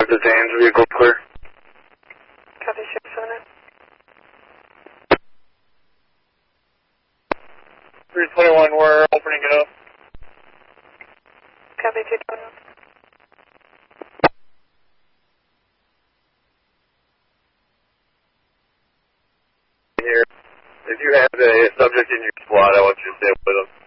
the Zane's vehicle clear. Copy 679. 321, we're opening it up. Copy 221. Here, if you have a subject in your squad, I want you to stay with them.